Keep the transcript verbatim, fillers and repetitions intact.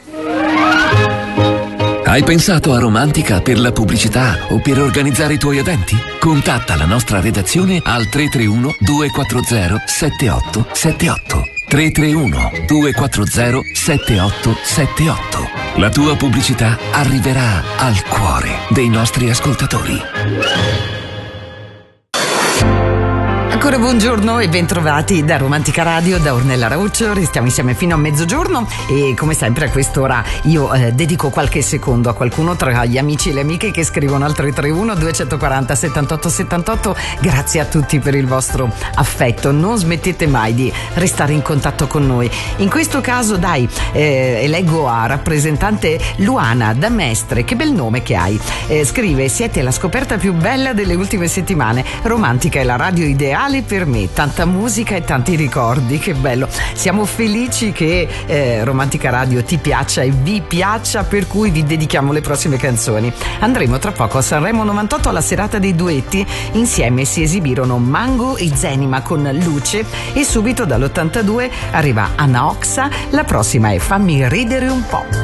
Hai pensato a Romantica per la pubblicità o per organizzare i tuoi eventi? Contatta la nostra redazione al tre tre uno due quattro zero sette otto sette otto. tre tre uno due quattro zero sette otto sette otto. La tua pubblicità arriverà al cuore dei nostri ascoltatori. Ancora buongiorno e bentrovati da Romantica Radio, da Ornella Rauccio. Restiamo insieme fino a mezzogiorno e come sempre a quest'ora io eh, dedico qualche secondo a qualcuno tra gli amici e le amiche che scrivono al tre tre uno due quattro zero sette otto sette otto. Grazie a tutti per il vostro affetto, non smettete mai di restare in contatto con noi. In questo caso dai, eh, eleggo a rappresentante Luana da Mestre, che bel nome che hai. Eh, scrive: siete la scoperta più bella delle ultime settimane, Romantica è la radio ideale per me, tanta musica e tanti ricordi, che bello. Siamo felici che eh, Romantica Radio ti piaccia e vi piaccia, per cui vi dedichiamo le prossime canzoni. Andremo tra poco a Sanremo novantotto alla serata dei duetti. Insieme si esibirono Mango e Zenima con Luce e subito dall'ottantadue arriva Anna Oxa. La prossima è Fammi ridere un po'.